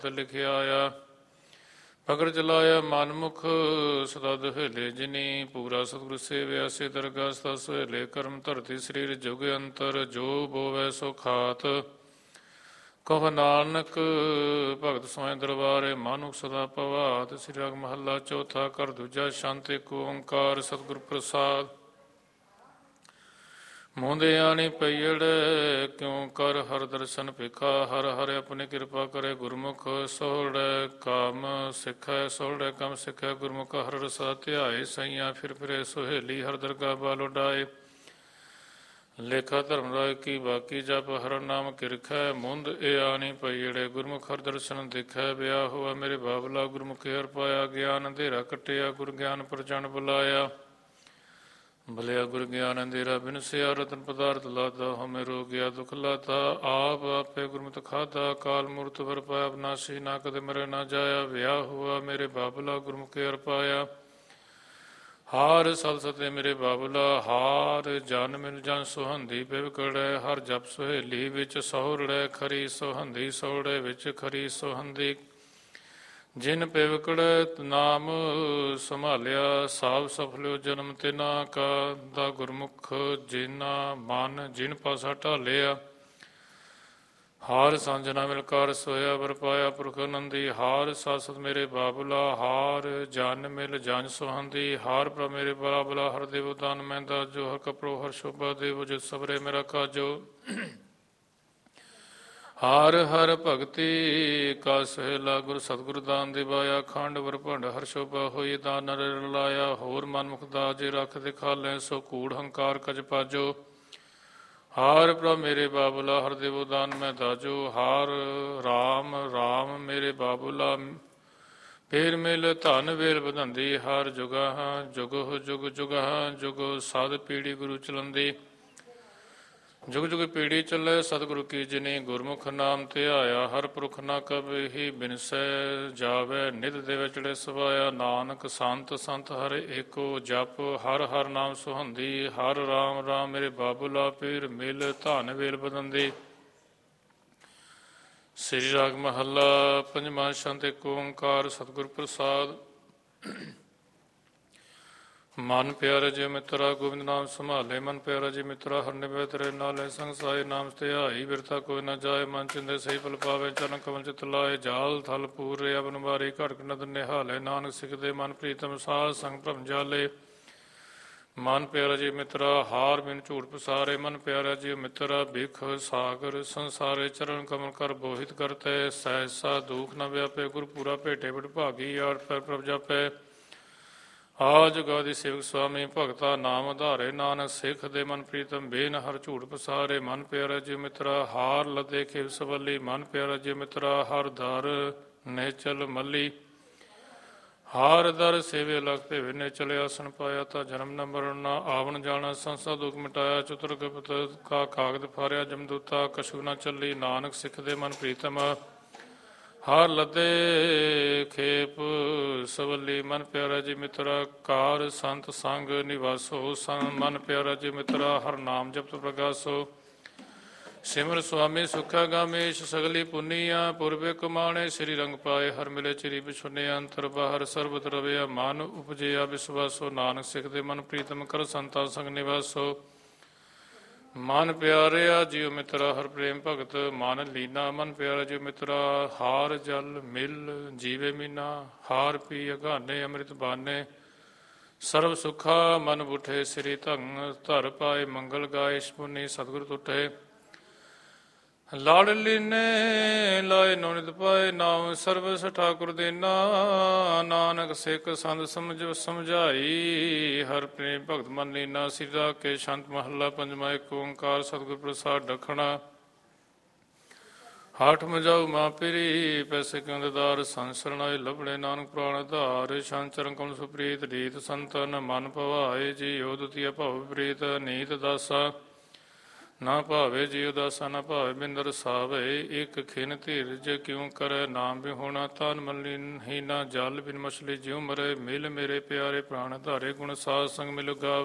ਲਿਖਿਆ ਆਇਆ ਪਕੜ ਚਲਾਇਆ ਮਨਮੁਖ ਸਦਾ ਦੁਹੇਲੇ ਜਿਨੀ ਪੂਰਾ ਸਤਿਗੁਰ ਸੇਵਿਆ ਸੇ ਦਰਗਾਹ ਸਦਾ ਸੁਹੇਲੇ ਕਰਮ ਧਰਤੀ ਸਰੀਰ ਜੁਗ ਅੰਤਰ ਜੋ ਬੋਵੈ ਸੋ ਖਾਤ ਕਹ ਨਾਨਕ ਭਗਤ ਸੋਇ ਦਰਬਾਰੇ ਮਨੁਖ ਸਦਾ ਭਵਾਤ। ਸ੍ਰੀ ਰਾਗ ਮਹੱਲਾ ਚੌਥਾ ਘਰ ਦੂਜਾ ਛੰਤ ਏਕ ਓੰਕਾਰ ਸਤਿਗੁਰ ਪ੍ਰਸਾਦ। ਮੂੰਦੇ ਆਣੀ ਪਈੜ ਕਿਉ ਕਰ ਹਰ ਦਰਸ਼ਨ ਭਿਖਾ ਹਰ ਹਰ ਆਪਣੀ ਕਿਰਪਾ ਕਰੇ ਗੁਰਮੁਖ ਸੋਹੜੈ ਕੰਮ ਸਿੱਖੈ ਸੋਹੜੈ ਕੰਮ ਸਿੱਖੈ ਗੁਰਮੁਖ ਹਰ ਰਸਾ ਧਿਆਏ ਸਈਆਂ ਫਿਰ ਫਿਰੇ ਸੁਹੇਲੀ ਹਰ ਦਰਗਾਹ ਬਾਲ ਉਡਾਏ ਲੇਖਾ ਧਰਮ ਰਾਏ ਕੀ ਬਾਕੀ ਜਪ ਹਰ ਨਾਮ ਕਿਰਖੈ ਮੁੰਦ ਏ ਆਣੀ ਪਈੜੇ ਗੁਰਮੁਖ ਹਰ ਦਰਸ਼ਨ ਦੇਖੈ ਵਿਆਹ ਹੋਆ ਮੇਰੇ ਬਾਬਲਾ ਗੁਰਮੁਖ ਹਰ ਪਾਇਆ ਗਿਆਨ ਅੰਧੇਰਾ ਕੱਟਿਆ ਗੁਰ ਗਿਆਨ ਪ੍ਰਚੰਡ ਬੁਲਾਇਆ ਭਲਿਆ ਗੁਰ ਗਿਆਨ ਅੰਧੇਰਾ ਬਿਨਸਿਆ ਰਤਨ ਪਦਾਰਥ ਲਾਦਾ ਹਮੇ ਰੋ ਗਿਆ ਦੁਖ ਲਾਤਾ ਆਪ ਆਪੇ ਗੁਰਮਤਿ ਖਾਦਾ ਕਾਲ ਮੂਰਤ ਵਰ ਪਾਇਆ ਅਬਨਾਸੀ ਨਾ ਕਦੇ ਮਰੇ ਨਾ ਜਾਇਆ ਵਿਆਹ ਹੋਆ ਮੇਰੇ ਬਾਬਲਾ ਗੁਰਮੁਖ ਹਰ ਪਾਇਆ ਹਾਰ ਸਤ ਸਤੇ ਮੇਰੇ ਬਾਬਲਾ ਹਾਰ ਜਨ ਮਿਲ ਜਨ ਸੁਹੰਦੀ ਪਿਵਕੜੈ ਹਰ ਜਪ ਸੁਹੇਲੀ ਵਿੱਚ ਸਹੁਰੜੈ ਖਰੀ ਸੁਹੰਦੀ ਸਹੁੜੇ ਵਿੱਚ ਖਰੀ ਸੁਹੰਦੀ ਜਿਨ ਪਿਵਕੜੈ ਨਾਮ ਸੰਭਾਲਿਆ ਸਾਬ ਸਫਲਿਓ ਜਨਮ ਤਿਨਾ ਕਾ ਦਾ ਗੁਰਮੁਖ ਜਿਨਾ ਮਨ ਜਿਨ ਪਾਸਾ ਢਾਲਿਆ ਹਾਰ ਸਾਂਝਨਾ ਮਿਲਕਾਰ ਸੋਇਆ ਵਰ ਪਾਇਆ ਪੁਰਖ ਨੰਦੀ ਹਾਰ ਸਾਸਤ ਮੇਰੇ ਬਾਬੁਲਾ ਹਾਰ ਜਨ ਮਿਲ ਜਨ ਸੁਹੰਦੀ ਹਾਰ ਪ੍ਰ ਮੇਰੇ ਬਾਬੁਲਾ ਹਰ ਦੇਵ ਦਾਨ ਮਹਿੰਦਾ ਜੋ ਹਰ ਕਪੜੋ ਹਰ ਸ਼ੋਭਾ ਦੇਵ ਜੋ ਸਬਰੇ ਮੇਰਾ ਕਾਜੋ ਹਾਰ ਹਰ ਭਗਤੀ ਕਾ ਸਹਿਲਾ ਗੁਰ ਸਤਿਗੁਰ ਦਾਨ ਦਿਵਾਇਆ ਖੰਡ ਵਰ ਭੰਡ ਹਰ ਸ਼ੋਭਾ ਹੋਈ ਦਾਨ ਨਰ ਲਾਇਆ ਹੋਰ ਮਨਮੁਖ ਦਾ ਜੇ ਰੱਖ ਦਿਖਾ ਲੈ ਸੋ ਕੂੜ ਹੰਕਾਰ ਕਜ ਪਾਜੋ ਹਾਰ ਪ੍ਰਭ ਮੇਰੇ ਬਾਬੁਲਾ ਹਰ ਦੇਵੋ ਦਾਨ ਮੈਂ ਦਾਜੋ ਹਾਰ ਰਾਮ ਰਾਮ ਮੇਰੇ ਬਾਬੁਲਾ ਫੇਰ ਮਿਲ ਧਨ ਵੇਲ ਵਧੰਦੀ ਹਰ ਜੁਗਾਂ ਜੁਗੋ ਜੁਗ ਜੁਗਾਂ ਜੁਗੋ ਸਾਧ ਪੀੜੀ ਗੁਰੂ ਚਲੰਦੀ ਜੁਗ ਜੁਗ ਪੀੜੀ ਚੱਲੇ ਸਤਿਗੁਰੂ ਕੀ ਜਿਨੀ ਗੁਰਮੁਖ ਨਾਮ ਧਿਆਇਆ ਹਰ ਪੁਰਖ ਨਾ ਕਬਿ ਹੀ ਬਿਨਸੈ ਜਾਵੇ ਨਿਧ ਦੇਵੇ ਚੜੇ ਸਵਾਇਆ ਨਾਨਕ ਸੰਤ ਸੰਤ ਹਰ ਏਕੋ ਜਪ ਹਰ ਹਰ ਨਾਮ ਸੁਹੰਦੀ ਹਰ ਰਾਮ ਰਾਮ ਮੇਰੇ ਬਾਬੁਲਾ ਪੀਰ ਮਿਲ ਧਨ ਵੇਲ ਬਦੰਦੀ। ਸ੍ਰੀ ਰਾਗ ਮਹੱਲਾ ਪੰਜਵਾਂ ਛੰਤ ਏਕ ਓੰਕਾਰ ਸਤਿਗੁਰ ਪ੍ਰਸਾਦ। ਮਨ ਪਿਆਰਾ ਜੀ ਮਿੱਤਰਾ ਗੋਬਿੰਦ ਨਾਮ ਸੰਭਾਲੇ ਮਨ ਪਿਆਰਾ ਜੀ ਮਿੱਤਰਾ ਹਰ ਨਿਭੈ ਤੇਰੇ ਨਾਲੇ ਸੰਸਾਏ ਨਾਮ ਧਿਆਈ ਬਿਰਥਾ ਕੋਈ ਨਾ ਜਾਏ ਮਨ ਚਿੰਦੇ ਸਹੀ ਪਲ ਪਾਵੇ ਚਰਨ ਕਮਲ ਚਿਤ ਲਾਏ ਜਾਲ ਥਲ ਪੂਰੇ ਅਵਨ ਬਾਰੀ ਘੜਕ ਨਦ ਨਿਹਾਲੇ ਨਾਨਕ ਸਿੱਖਦੇ ਮਨ ਪ੍ਰੀਤਮ ਸਾਧ ਸੰਗ ਭਰਮ ਜਾਲੇ ਮਨ ਪਿਆਰਾ ਜੀ ਮਿੱਤਰਾ ਹਾਰ ਬਿਨ ਝੂਠ ਪਸਾਰੇ ਮਨ ਪਿਆਰਾ ਜੀ ਮਿੱਤਰਾ ਬਿਖ ਸਾਗਰ ਸੰਸਾਰੇ ਚਰਨ ਕਮਲ ਕਰ ਬੋਹਿਤ ਕਰਤੇ ਸਹਿਸਾ ਦੁਖ ਨ ਵਿਆਪੇ ਗੁਰ ਪੂਰਾ ਭੇਟੇ ਬਿੜ ਭਾਗੀ ਆੜ ਪੈਰ ਪ੍ਰਭ ਜਾਪੈ ਆ ਜੁਗਾਦਿ ਸੇਵਕ ਸੁਆਮੀ ਭਗਤਾ ਨਾਮ ਆਧਾਰੇ ਨਾਨਕ ਸਿੱਖ ਦੇ ਮਨ ਪ੍ਰੀਤਮ ਬੇਨ ਹਰ ਝੂਠ ਪਸਾਰੇ ਮਨ ਪਿਆਰਾ ਜੀ ਮਿੱਤਰਾ ਹਾਰ ਲੱਦੇ ਖੇਵ ਸਵੱਲੀ ਮਨ ਪਿਆਰਾ ਜੀ ਮਿੱਤਰਾ ਹਰ ਦਰ ਨਿਹਚਲ ਮੱਲੀ ਹਾਰ ਦਰ ਸੇਵੇ ਲਖ ਭੇਵੇ ਨੇ ਚਲੇ ਆਸਣ ਪਾਇਆ ਤਾਂ ਜਨਮ ਨ ਮਰਨ ਨਾ ਆਵਣ ਜਾਣਾ ਸੰਸਾ ਦੁਖ ਮਿਟਾਇਆ ਚਤੁਰ ਗੁਪਤ ਕਾ ਕਾਗਦ ਫਾਰਿਆ ਜਮਦੂਤਾ ਕਛੂ ਨਾ ਚੱਲੀ ਨਾਨਕ ਸਿੱਖ ਦੇ ਮਨ ਪ੍ਰੀਤਮ ਹਰ ਲੱਦੇ ਖੇਪ ਸਵੱਲੀ ਮਨ ਪਿਆਰਾ ਜੀ ਮਿੱਤਰਾ ਕਾਰ ਸੰਤ ਸੰਗ ਨਿਵਾਸੋ ਮਨ ਪਿਆਰਾ ਜੀ ਮਿੱਤਰਾ ਹਰ ਨਾਮ ਜਪਤ ਪ੍ਰਗਾਸੋ ਸਿਮਰ ਸੁਆਮੀ ਸੁਖਾ ਗਾਮੇਸ਼ ਸਗਲੀ ਪੁੰਨੀਆ ਪੁਰਬੇ ਕਮਾਣੇ ਸ੍ਰੀ ਰੰਗ ਪਾਏ ਹਰ ਮਿਲੇ ਚਿਰੀ ਬਿਛੁਨੇ ਅੰਤਰ ਬਾਹਰ ਸਰਬਤ ਰਵਿਆ ਮਨ ਉਪਜਿਆ ਵਿਸਵਾਸੋ ਨਾਨਕ ਸਿੱਖ ਦੇ ਮਨ ਪ੍ਰੀਤਮ ਕਰ ਸੰਤਾ ਸੰਗ ਨਿਵਾਸੋ ਮਨ ਪਿਆਰਿਆ ਜੀਉ ਮਿੱਤਰਾ ਹਰ ਪ੍ਰੇਮ ਭਗਤ ਮਨ ਲੀਨਾ ਮਨ ਪਿਆਰਾ ਜੀਉ ਮਿੱਤਰਾ ਹਾਰ ਜਲ ਮਿਲ ਜੀਵੇ ਮੀਨਾ ਹਾਰ ਪੀ ਅਗਾਨੇ ਅੰਮ੍ਰਿਤ ਬਾਨੇ ਸਰਬ ਸੁਖਾ ਮਨ ਬੁਠੇ ਸ੍ਰੀ ਧੰਗ ਧਰ ਪਾਏ ਮੰਗਲ ਗਾਏ ਪੁਨੀ ਸਤਿਗੁਰ ਤੁਠੇ ਲਾੜ ਲੀਨੇ ਲਾਏ ਨੌਨਿਤ ਪਾਏ ਨਾਮ ਸਰਵਸ ਠਾਕੁਰ ਦੇਨਾ ਨਾਨਕ ਸਿੱਖ ਸੰਤ ਸਮਝਾਈ ਹਰ ਪ੍ਰੇਮ ਭਗਤ ਮਨ ਲੀਨਾ ਸ੍ਰੀ ਰਾਗ ਕੇ ਛੰਤ ਮਹੱਲਾ ਪੰਜਵਾਂ ਏਕ ਓੰਕਾਰ ਸਤਿਗੁਰ ਪ੍ਰਸਾਦ ਡਖਣਾ ਹਾਠ ਮਜਾਉ ਮਾਂ ਪੀਰੀ ਪੈਸੇ ਕਿਉਂ ਦੇਦਾਰ ਸੰਸਰਣਾਏ ਲੱਭਣੇ ਨਾਨਕ ਪ੍ਰਾਣ ਆਧਾਰ ਸ਼ੰਚਰਨ ਕਮਲ ਸੁਪ੍ਰੀਤ ਰੀਤ ਸੰਤਨ ਮਨ ਭਵਾਏ ਜੀ ਉਦਤੀਆ ਭਵ ਪ੍ਰੀਤ ਨੀਤ ਦਾਸਾ ਨਾ ਭਾਵੇ ਜੀ ਉਦਾਸਾ ਨਾ ਭਾਵੇ ਬਿੰਦਰ ਸਾਵੇ ਇੱਕ ਖਿਨ ਧੀਰਜ ਕਿਉਂ ਕਰੈ ਨਾਮ ਵਿਹੋਣਾ ਤਨ ਮਲਿਨ ਹੀ ਨਾ ਜਲ ਬਿਨ ਮਛਲੀ ਜਿਉ ਮਰੇ ਮਿਲ ਮੇਰੇ ਪਿਆਰੇ ਪ੍ਰਾਣ ਧਾਰੇ ਗੁਣ ਸਾਧ ਸੰਗ ਮਿਲ ਗਾਵੇ